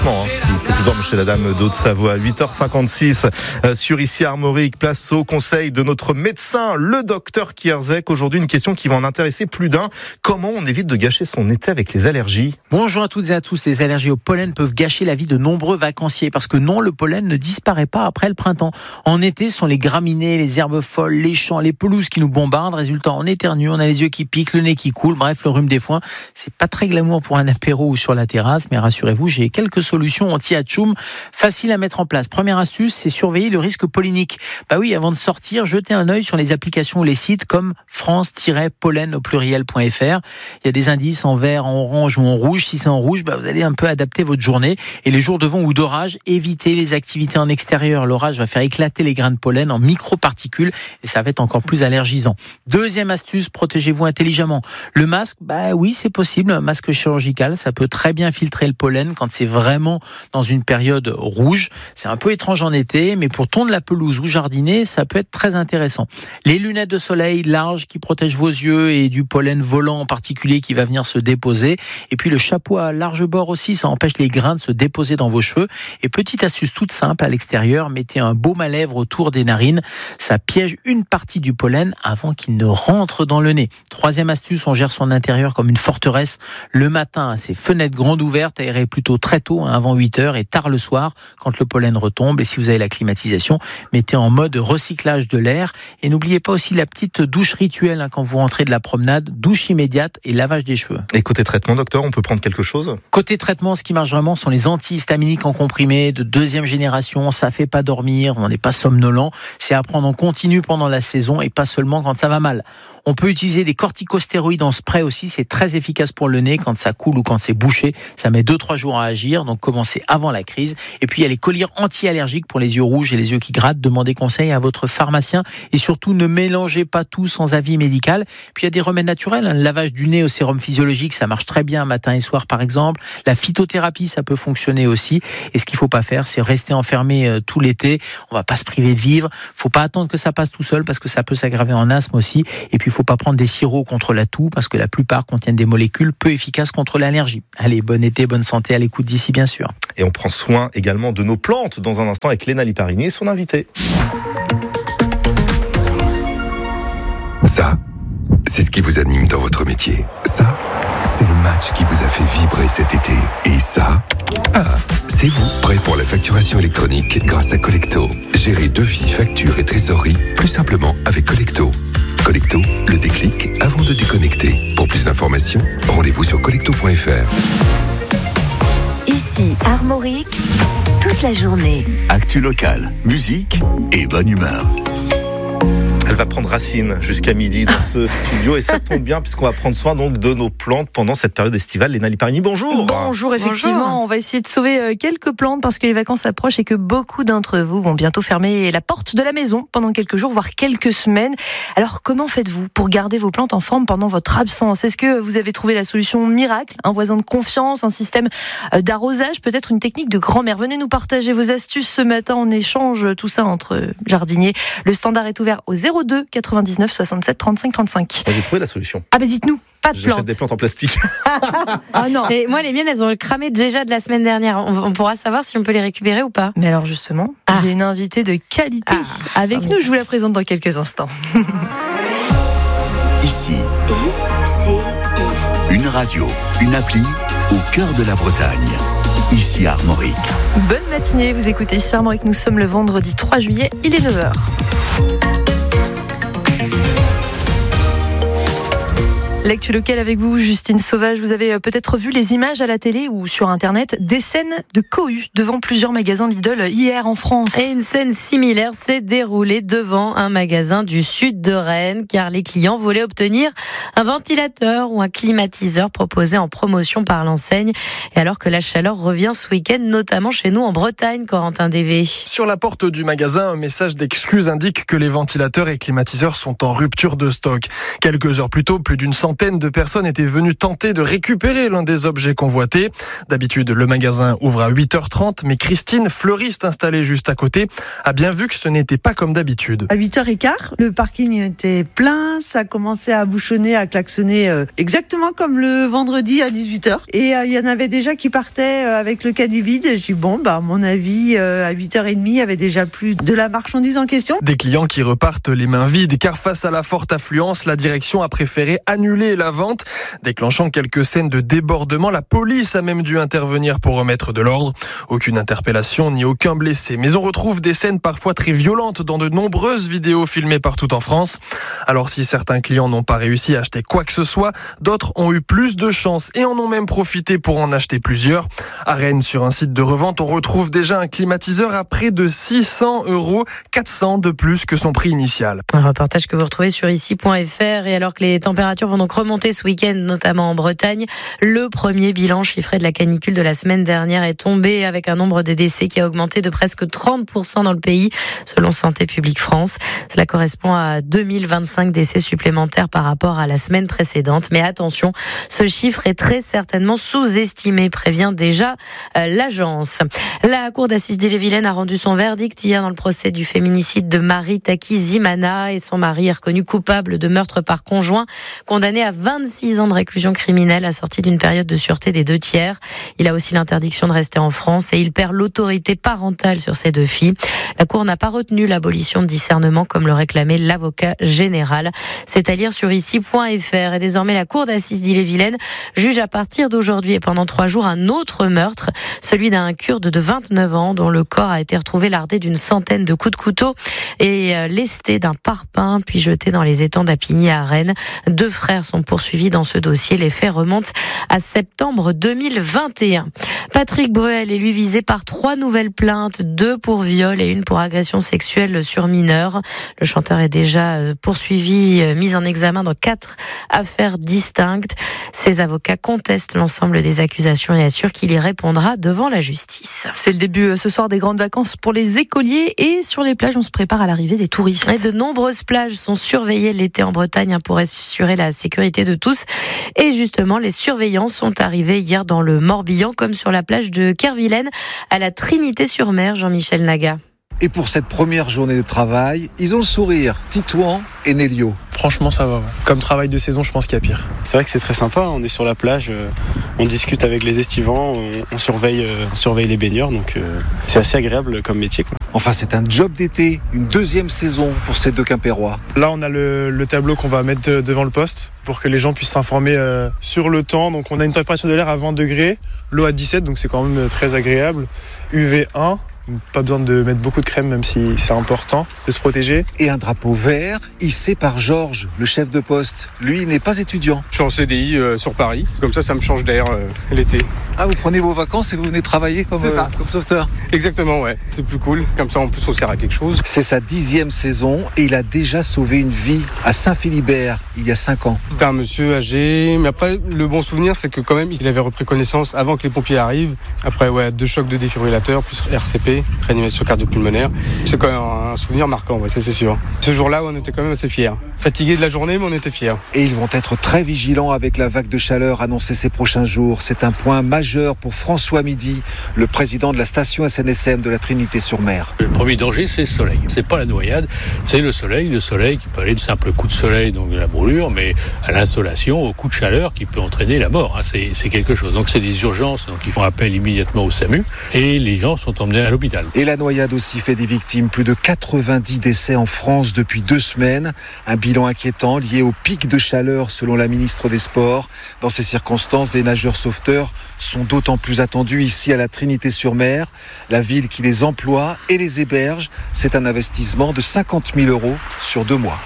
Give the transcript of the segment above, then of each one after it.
Il faut toujours chez la dame d'Haute-Savoie. 8h56 sur Ici Armorique. Place au conseil de notre médecin, le docteur Kierzek. Aujourd'hui, une question qui va en intéresser plus d'un. Comment on évite de gâcher son été avec les allergies ? Bonjour à toutes et à tous. Les allergies au pollen peuvent gâcher la vie de nombreux vacanciers parce que non, le pollen ne disparaît pas après le printemps. En été, ce sont les graminées, les herbes folles, les champs, les pelouses qui nous bombardent. Résultat, on éternue, on a les yeux qui piquent, le nez qui coule, bref, le rhume des foins. C'est pas très glamour pour un apéro ou sur la terrasse, mais rassurez-vous, j'ai quelques solutions anti-atchoum faciles à mettre en place. Première astuce, c'est surveiller le risque pollinique. Bah oui, avant de sortir, jetez un œil sur les applications ou les sites comme France-pollen au pluriel.fr. Il y a des indices en vert, en orange ou en rouge. Si c'est en rouge, vous allez un peu adapter votre journée. Et les jours de vent ou d'orage, évitez les activités en extérieur. L'orage va faire éclater les grains de pollen en microparticules et ça va être encore plus allergisant. Deuxième astuce, protégez-vous intelligemment. Le masque, oui, c'est possible. Un masque chirurgical, ça peut très bien filtrer le pollen quand c'est vraiment dans une période rouge. C'est un peu étrange en été, mais pour tondre la pelouse ou jardiner, ça peut être très intéressant. Les lunettes de soleil larges qui protègent vos yeux et du pollen volant en particulier qui va venir se déposer. Et puis le chapeau à large bord aussi, ça empêche les grains de se déposer dans vos cheveux. Et petite astuce toute simple à l'extérieur, mettez un baume à lèvres autour des narines. Ça piège une partie du pollen avant qu'il ne rentre dans le nez. Troisième astuce, on gère son intérieur comme une forteresse. Le matin, ses fenêtres grandes ouvertes, aérées plutôt très tôt, avant 8h et tard le soir quand le pollen retombe. Et si vous avez la climatisation, mettez en mode recyclage de l'air. Et n'oubliez pas aussi la petite douche rituelle quand vous rentrez de la promenade, douche immédiate et lavage des cheveux. Et côté traitement, docteur, on peut prendre quelque chose ? Côté traitement, ce qui marche vraiment sont les antihistaminiques en comprimé de deuxième génération. Ça fait pas dormir, on n'est pas somnolent. C'est à prendre en continu pendant la saison et pas seulement quand ça va mal. On peut utiliser des corticostéroïdes en spray aussi. C'est très efficace pour le nez quand ça coule ou quand c'est bouché. Ça met 2-3 jours à agir, donc commencez avant la crise. Et puis il y a les collyres anti-allergiques pour les yeux rouges et les yeux qui grattent. Demandez conseil à votre pharmacien et surtout ne mélangez pas tout sans avis médical. Puis il y a des remèdes naturels, le lavage du nez au sérum physiologique, ça marche très bien matin et soir par exemple. La phytothérapie, ça peut fonctionner aussi. Et ce qu'il faut pas faire, c'est rester enfermé tout l'été. On va pas se priver de vivre. Faut pas attendre que ça passe tout seul parce que ça peut s'aggraver en asthme aussi. Et puis il faut pas prendre des sirops contre la toux parce que la plupart contiennent des molécules peu efficaces contre l'allergie. Allez, bon été, bonne santé à l'écoute d'ici bien sûr. Et on prend soin également de nos plantes dans un instant avec Léna Liparini et son invité. Ça, c'est ce qui vous anime dans votre métier. Ça, c'est le match qui vous a fait vibrer cet été. Et ça, c'est vous, prêt pour la facturation électronique grâce à Collecto. Gérez devis, factures et trésorerie plus simplement avec Collecto. Collecto, le déclic avant de déconnecter. Pour plus d'informations, rendez-vous sur collecto.fr. Ici Armorique, toute la journée. Actu locale, musique et bonne humeur. Elle va prendre racine jusqu'à midi dans ce studio et ça tombe bien puisqu'on va prendre soin donc de nos plantes pendant cette période estivale. Léna Liparini, bonjour. Bonjour, effectivement, bonjour. On va essayer de sauver quelques plantes parce que les vacances approchent et que beaucoup d'entre vous vont bientôt fermer la porte de la maison pendant quelques jours, voire quelques semaines. Alors comment faites-vous pour garder vos plantes en forme pendant votre absence ? Est-ce que vous avez trouvé la solution miracle, un voisin de confiance, un système d'arrosage, peut-être une technique de grand-mère ? Venez nous partager vos astuces ce matin, on échange tout ça entre jardiniers. Le standard est ouvert au 02 99 67 35 35. Vous avez trouvé la solution ? Dites-nous. Pas de plantes. J'achète des plantes en plastique. Ah non. Et moi, les miennes, elles ont cramé déjà de la semaine dernière. On pourra savoir si on peut les récupérer ou pas. Mais alors justement, j'ai une invitée de qualité avec nous. Je vous la présente dans quelques instants. Ici, une radio, une appli au cœur de la Bretagne. Ici Armorique. Bonne matinée, vous écoutez Ici Armorique. Nous sommes le vendredi 3 juillet, il est 9h. L'actu locale avec vous, Justine Sauvage. Vous avez peut-être vu les images à la télé ou sur Internet des scènes de cohue devant plusieurs magasins Lidl hier en France. Et une scène similaire s'est déroulée devant un magasin du sud de Rennes, car les clients voulaient obtenir un ventilateur ou un climatiseur proposé en promotion par l'enseigne. Et alors que la chaleur revient ce week-end, notamment chez nous en Bretagne, Corentin Dévé. Sur la porte du magasin, un message d'excuse indique que les ventilateurs et climatiseurs sont en rupture de stock. Quelques heures plus tôt, plus d'une centaine centaine de personnes étaient venues tenter de récupérer l'un des objets convoités. D'habitude, le magasin ouvre à 8h30, mais Christine, fleuriste installée juste à côté, a bien vu que ce n'était pas comme d'habitude. À 8h15, le parking était plein, ça commençait à bouchonner, à klaxonner exactement comme le vendredi à 18h. Et il y en avait déjà qui partaient avec le caddie vide. Et je dis à mon avis, à 8h30, il y avait déjà plus de la marchandise en question. Des clients qui repartent les mains vides, car face à la forte affluence, la direction a préféré annuler la vente, déclenchant quelques scènes de débordement. La police a même dû intervenir pour remettre de l'ordre. Aucune interpellation ni aucun blessé. Mais on retrouve des scènes parfois très violentes dans de nombreuses vidéos filmées partout en France. Alors si certains clients n'ont pas réussi à acheter quoi que ce soit, d'autres ont eu plus de chance et en ont même profité pour en acheter plusieurs. À Rennes, sur un site de revente, on retrouve déjà un climatiseur à près de 600 €, 400 de plus que son prix initial. Un reportage que vous retrouvez sur ici.fr. Et alors que les températures vont donc remonter ce week-end, notamment en Bretagne, le premier bilan chiffré de la canicule de la semaine dernière est tombé avec un nombre de décès qui a augmenté de presque 30% dans le pays, selon Santé publique France. Cela correspond à 2025 décès supplémentaires par rapport à la semaine précédente. Mais attention, ce chiffre est très certainement sous-estimé, prévient déjà l'agence. La cour d'assises d'Ille-et-Vilaine a rendu son verdict hier dans le procès du féminicide de Marie Taki-Zimana, et son mari est reconnu coupable de meurtre par conjoint, condamné à 26 ans de réclusion criminelle assorti d'une période de sûreté des 2/3. Il a aussi l'interdiction de rester en France et il perd l'autorité parentale sur ses 2 filles. La cour n'a pas retenu l'abolition de discernement comme le réclamait l'avocat général. C'est à lire sur ici.fr. Et désormais, la cour d'assises d'Ille-et-Vilaine juge à partir d'aujourd'hui et pendant 3 jours un autre meurtre, celui d'un Kurde de 29 ans dont le corps a été retrouvé lardé d'une centaine de coups de couteau et lesté d'un parpaing puis jeté dans les étangs d'Apigny à Rennes. 2 frères sont poursuivis dans ce dossier. Les faits remontent à septembre 2021. Patrick Bruel est lui visé par 3 nouvelles plaintes, 2 pour viol et 1 pour agression sexuelle sur mineur. Le chanteur est déjà poursuivi, mis en examen dans 4 affaires distinctes. Ses avocats contestent l'ensemble des accusations et assurent qu'il y répondra devant la justice. C'est le début ce soir des grandes vacances pour les écoliers et sur les plages, on se prépare à l'arrivée des touristes. Et de nombreuses plages sont surveillées l'été en Bretagne pour assurer la sécurité de tous. Et justement, les surveillants sont arrivés hier dans le Morbihan, comme sur la plage de Kervilaine, à la Trinité-sur-Mer. Jean-Michel Naga. Et pour cette première journée de travail, ils ont le sourire, Titouan et Nélio. Franchement, ça va. Ouais. Comme travail de saison, je pense qu'il y a pire. C'est vrai que c'est très sympa, on est sur la plage, on discute avec les estivants, on surveille les baigneurs, donc c'est assez agréable comme métier, quoi. Enfin, c'est un job d'été, une 2e saison pour ces 2 Quimpérois. Là, on a le tableau qu'on va mettre devant le poste pour que les gens puissent s'informer sur le temps. Donc, on a une température de l'air à 20 degrés, l'eau à 17, donc c'est quand même très agréable. UV1. Pas besoin de mettre beaucoup de crème, même si c'est important de se protéger. Et un drapeau vert hissé par Georges, le chef de poste. Lui, il n'est pas étudiant. Je suis en CDI sur Paris, comme ça me change d'air l'été. Ah, vous prenez vos vacances et vous venez travailler comme sauveteur? Exactement, ouais. C'est plus cool, comme ça en plus on sert à quelque chose. C'est sa 10e saison et il a déjà sauvé une vie à Saint-Philibert il y a 5 ans. C'était un monsieur âgé, mais après le bon souvenir c'est que quand même il avait repris connaissance avant que les pompiers arrivent. Après 2 chocs de défibrillateur plus RCP, réanimation cardio-pulmonaire. C'est quand même un souvenir marquant, ouais, ça c'est sûr. Ce jour-là, on était quand même assez fiers. Fatigués de la journée, mais on était fiers. Et ils vont être très vigilants avec la vague de chaleur annoncée ces prochains jours. C'est un point majeur pour François Midi, le président de la station SNSM de la Trinité-sur-Mer. Le premier danger, c'est le soleil. C'est pas la noyade, c'est le soleil. Le soleil qui peut aller de simples coups de soleil, donc de la brûlure, mais à l'insolation, au coup de chaleur qui peut entraîner la mort. C'est quelque chose. Donc c'est des urgences, donc ils font appel immédiatement au SAMU et les gens sont emmenés à l'hôpital. Et la noyade aussi fait des victimes. Plus de 90 décès en France depuis 2 semaines. Un bilan inquiétant lié au pic de chaleur selon la ministre des Sports. Dans ces circonstances, les nageurs sauveteurs sont d'autant plus attendus ici à la Trinité-sur-Mer. La ville qui les emploie et les héberge, c'est un investissement de 50 000 € sur 2 mois.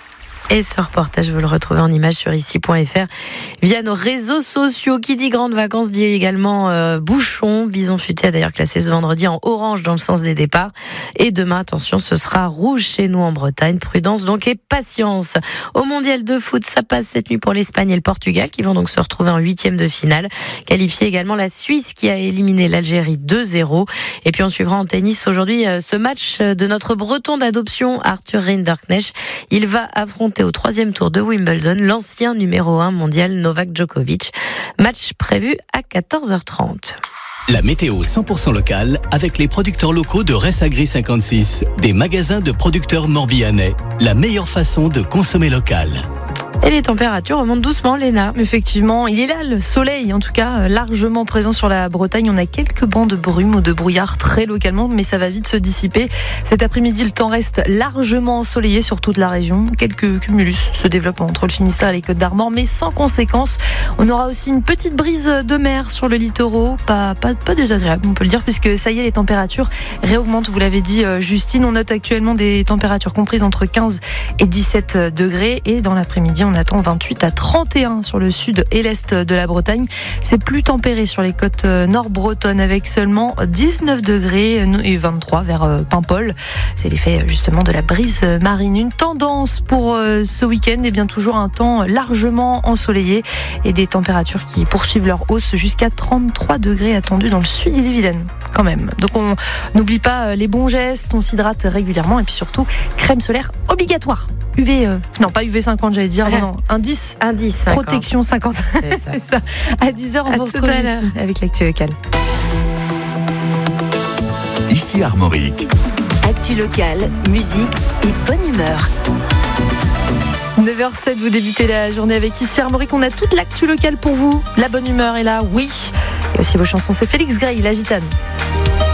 Et ce reportage, vous le retrouvez en image sur ici.fr via nos réseaux sociaux. Qui dit grandes vacances dit également bouchon. Bison Futé a d'ailleurs classé ce vendredi en orange dans le sens des départs. Et demain, attention, ce sera rouge chez nous en Bretagne. Prudence donc et patience. Au mondial de foot, ça passe cette nuit pour l'Espagne et le Portugal qui vont donc se retrouver en 8e de finale. Qualifié également la Suisse qui a éliminé l'Algérie 2-0. Et puis on suivra en tennis aujourd'hui ce match de notre breton d'adoption Arthur Rinderknecht. Il va affronter affronter au 3e tour de Wimbledon l'ancien numéro 1 mondial Novak Djokovic. Match prévu à 14h30. La météo 100% locale avec les producteurs locaux de Ressagri 56, des magasins de producteurs morbihanais. La meilleure façon de consommer local. Et les températures remontent doucement, Léna. Effectivement, il est là, le soleil, en tout cas, largement présent sur la Bretagne. On a quelques bancs de brume ou de brouillard très localement, mais ça va vite se dissiper. Cet après-midi, le temps reste largement ensoleillé sur toute la région. Quelques cumulus se développent entre le Finistère et les Côtes d'Armor, mais sans conséquence. On aura aussi une petite brise de mer sur le littoral, pas désagréable, on peut le dire, puisque ça y est, les températures réaugmentent. Vous l'avez dit, Justine, on note actuellement des températures comprises entre 15 et 17 degrés. Et dans l'après-midi, on attend 28 à 31 sur le sud et l'est de la Bretagne. C'est plus tempéré sur les côtes nord-bretonnes avec seulement 19 degrés et 23 vers Paimpol. C'est l'effet justement de la brise marine. Une tendance pour ce week-end, et bien toujours un temps largement ensoleillé et des températures qui poursuivent leur hausse jusqu'à 33 degrés attendus dans le sud de l'Ille-et-Vilaine quand même. Donc on n'oublie pas les bons gestes, on s'hydrate régulièrement et puis surtout crème solaire obligatoire. Non pas UV 50 j'allais dire, non, indice 50. Protection 50. C'est ça. À 10h on vous retrouve Justine avec l'actu locale. Ici Armorique. Actu locale, musique et bonne humeur. 9h07, vous débutez la journée avec Ici Armorique. On a toute l'actu locale pour vous. La bonne humeur est là, oui. Et aussi vos chansons, c'est Félix Gray, la gitane.